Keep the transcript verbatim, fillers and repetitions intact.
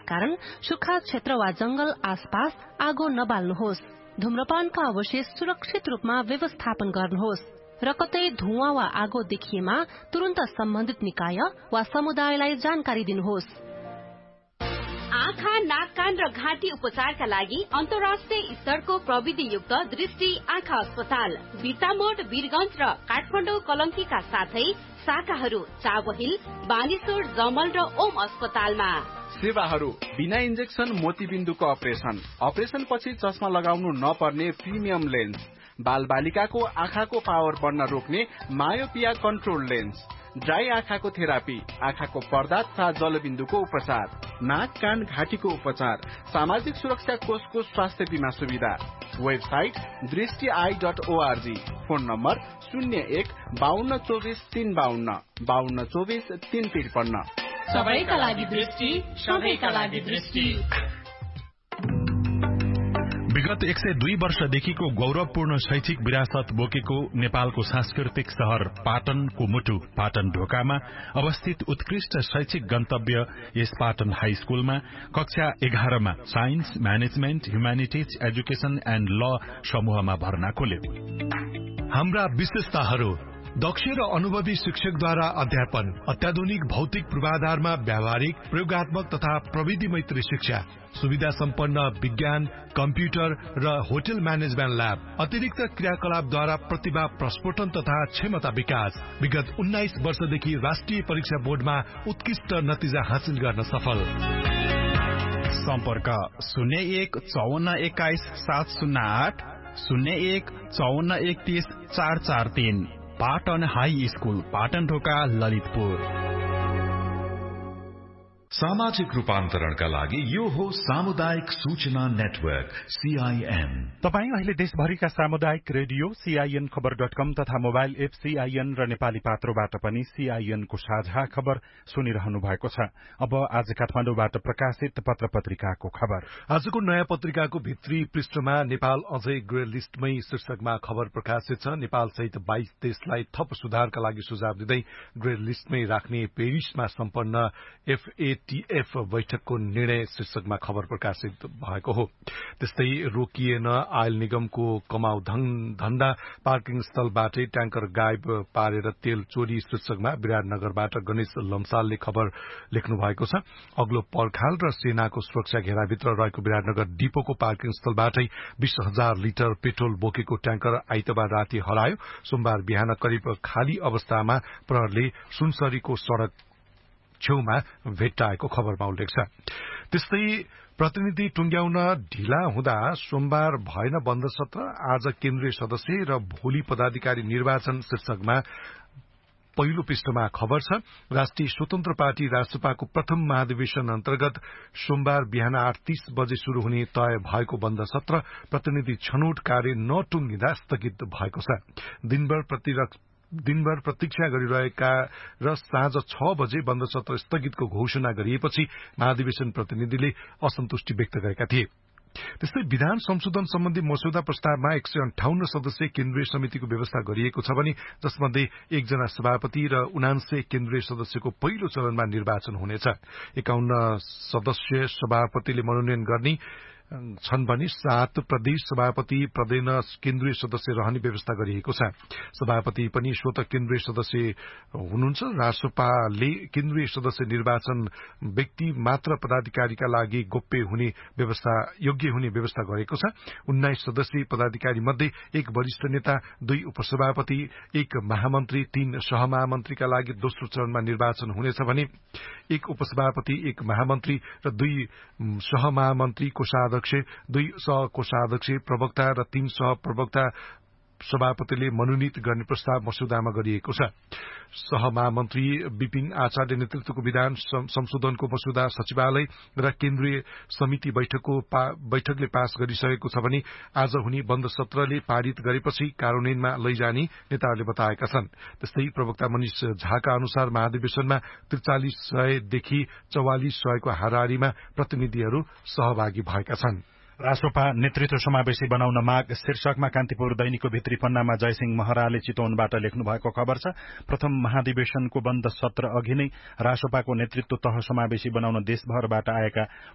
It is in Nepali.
त्यसकारण सुक्खा क्षेत्र वा जंगल आसपास आगो नबाल्नुहोस्। धूम्रपानका अवशेष सुरक्षित रूपमा व्यवस्थापन गर्नुहोस् र कतै धुवाँ वा आगो देखिएमा तुरन्त सम्बन्धित निकाय वा समुदायलाई जानकारी दिनुहोस्। आँखा, नाक, कान र घाँटी उपचारका लागि अन्तर्राष्ट्रिय स्तरको प्रविधियुक्त दृष्टि आँखा अस्पताल बिर्तामोड, वीरगंज र काठमाडौँ कलंकीका साथै शाखाहरू चाबहिल, बानेश्वर, जमल र ओम अस्पतालमा। सेवाहरू बिना इन्जेक्सन मोतीबिन्दुको अपरेसन, अपरेसन पछि चस्मा लगाउनु नपर्ने प्रिमियम लेन्स, बाल बालिकाको आँखाको पावर बढ्न रोक्ने मायोपिया कन्ट्रोल लेन्स, ड्राई आँखाको थेरापी, आँखाको पर्दा तथा जलबिन्दुको उपचार, नाक, कान, घाँटीको उपचार, सामाजिक सुरक्षा कोषको स्वास्थ्य बीमा सुविधा। वेबसाइट दृष्टि I dot ORG. Phone number शून्य एक बाहन्न चौबिस तीन बाहन्न बाहन्न चौबिस तीन त्रिपन्न। सबैका लागि दृष्टि, सबैका लागि दृष्टि। विगत एक सय दुई वर्षदेखिको गौरवपूर्ण शैक्षिक विरासत बोकेको नेपालको सांस्कृतिक शहर पाटनको मुटु पाटन ढोकामा अवस्थित उत्कृष्ट शैक्षिक गन्तव्य यस पाटन हाई स्कूलमा कक्षा एघारमा science, management, humanities, education and ल समूहमा भर्ना खोल्यो। हाम्रा विशेषताहरू: दक्ष र अनुभवी शिक्षकद्वारा अध्यापन, अत्याधुनिक भौतिक पूर्वाधारमा व्यावहारिक, प्रयोगात्मक तथा प्रविधि मैत्री शिक्षा, सुविधा सम्पन्न विज्ञान, कम्प्युटर र होटल म्यानेजमेन्ट ल्याब, अतिरिक्त क्रियाकलापद्वारा प्रतिभा प्रस्फोटन तथा क्षमता विकास। विगत उन्नाइस वर्षदेखि राष्ट्रिय परीक्षा बोर्डमा उत्कृष्ट नतिजा हासिल गर्न सफल। सम्पर्क शून्य एक चौवन्न एक्काइस सात शून्य आठ शून्य एक चौवन्न एकतीस चार चार तीन। पाटन हाई स्कूल, पाटन ढोका, ललितपुर। सामाजिक रूपान्तरणका लागि यो हो सामुदायिक सूचना नेटवर्क सीआईएन। तपाई अहिले देशभरिका सामुदायिक रेडियो सीआईएन खबर डट कम तथा मोबाइल एप सीआईएन र नेपाली पात्रोबाट पनि सीआईएन को साझा खबर सुनिरहनु भएको छ। अब आज काठमाडौँबाट प्रकाशित पत्र पत्रिकाको खबर। आजको नयाँ पत्रिकाको भित्री पृष्ठमा नेपाल अझै ग्रे लिस्टमै शीर्षकमा खबर प्रकाशित छ। नेपाल सहित बाइस देशलाई थप सुधारका लागि सुझाव दिँदै ग्रे लिस्टमै राख्ने पेरिसमा सम्पन्न एफएटीएफ बैठकको निर्णय शीर्षकमा खबर प्रकाशित भएको हो। त्यस्तै रोकिएन आयल निगमको कमाउ धन्दा, पार्किङ स्थलबाटै ट्याङ्कर गायब पारेर तेल चोरी शीर्षकमा विराटनगरबाट गणेश लम्सालले खबर लेख्नु भएको छ। अग्लो पर्खाल र सेनाको सुरक्षा घेराभित्र रहेको विराटनगर डिपोको पार्किङ स्थलबाटै बीस हजार लिटर पेट्रोल बोकेको ट्याङ्कर आइतबार राति हरायो। सोमबार बिहान करिब खाली अवस्थामा प्रहरले सुनसरीको सड़क छेउमा भेट्टाएको खबरमा उल्लेख छ। त्यस्तै प्रतिनिधि टुंग्याउन ढिला हुँदा सोमबार भएन बन्द सत्र, आज केन्द्रीय सदस्य र भोलि पदाधिकारी निर्वाचन शीर्षकमा पहिलो पृष्ठमा खबर छ। राष्ट्रिय स्वतन्त्र पार्टी राजसपाको प्रथम महाधिवेशन अन्तर्गत सोमबार बिहान आठ तीस बजे शुरू हुने तय भएको बन्द सत्र प्रतिनिधि छनौट कार्य नटुंगिँदा स्थगित भएको छ। दिनभर प्रतिरक्षा दिनभर प्रतीक्षा गरिरहेका र साँझ छ बजे बन्द सत्र स्थगितको घोषणा गरिएपछि महाधिवेशन प्रतिनिधिले असन्तुष्टि व्यक्त गरेका थिए। त्यस्तै विधान संशोधन सम्बन्धी मस्यौदा प्रस्तावमा एक सय अन्ठाउन्न सदस्यीय केन्द्रीय समितिको व्यवस्था गरिएको छ भने जसमध्ये एकजना सभापति र उनान्सय केन्द्रीय सदस्यको पहिलो चरणमा निर्वाचन हुनेछ। एकाउन्न सदस्य सभापतिले मनोनयन गर्ने छन् भने सात प्रदेश सभापति प्रदेन केन्द्रीय सदस्य रहने व्यवस्था गरिएको छ। सभापति पनि स्वतः केन्द्रीय सदस्य हुनुहुन्छ। राजसपाले केन्द्रीय सदस्य निर्वाचन व्यक्ति मात्र पदाधिकारीका लागि गोप्य हुने व्यवस्था योग्य हुने व्यवस्था गरेको छ। उन्नाइस सदस्यीय पदाधिकारी मध्ये एक वरिष्ठ नेता, दुई उपसभापति, एक महामन्त्री, तीन सहमहामन्त्रीका लागि दोस्रो चरणमा निर्वाचन हुनेछ भने एक उपसभापति, एक महामन्त्री र दुई सहमहामन्त्री कोषाध्यक्ष, दुई सहकोषाध्यक्ष, प्रवक्ता र तीन सहप्रवक्ता सभापतिले मनोनित गर्ने प्रस्ताव मस्यौदामा गरिएको छ। सहमहामन्त्री विपिन आचार्य नेतृत्वको विधान संशोधनको मस्यौदा सचिवालय र केन्द्रीय समिति बैठकको पा, बैठकले पास गरिसकेको छ भने आज हुने बन्द सत्रले पारित गरेपछि कार्यान्वयनमा लैजाने नेताहरूले बताएका छन्। त्यस्तै प्रवक्ता मनिष झाका अनुसार महाधिवेशनमा त्रिचालिस सयदेखि चौवालिस सयको हाराहारीमा प्रतिनिधिहरू सहभागी भएका छन्। राष्ट्रपा नेतृत्व समावेशी बनाउन माग शीर्षकमा कान्तिपुर दैनिकको भित्री पन्नामा जयसिंह महराले चितवनबाट लेख्नु भएको खबर छ। प्रथम महाधिवेशनको बन्द सत्र अघि नै राष्ट्रपाको नेतृत्व तह समावेशी बनाउन देशभरबाट आएका